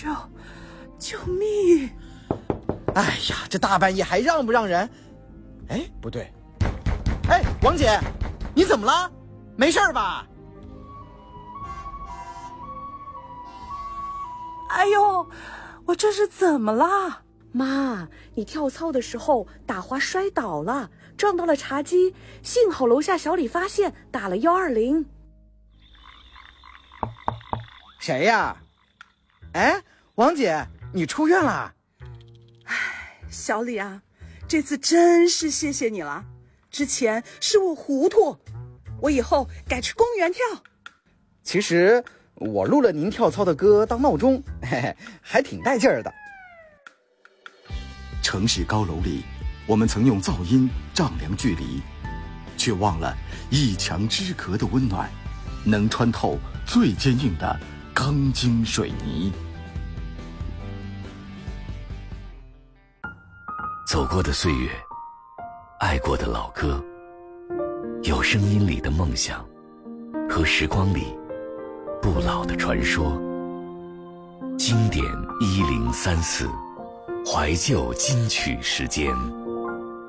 救命！ 哎呀，这大半夜还让不让人？哎，不对，哎，王姐，你怎么了？没事吧？ 哎呦，我这是怎么了？ 妈，你跳操的时候打滑摔倒了，撞到了茶几，幸好楼下小李发现，打了120。 谁呀？哎，王姐，你出院了？ 小李啊，这次真是谢谢你了。之前是我糊涂，我以后改去公园跳。 其实我录了您跳操的歌当闹钟，嘿嘿，还挺带劲儿的。 城市高楼里，我们曾用噪音丈量距离，却忘了一墙之隔的温暖，能穿透最坚硬的钢筋水泥。 走过的岁月，爱过的老歌，有声音里的梦想，和时光里不老的传说。经典1034，怀旧金曲时间。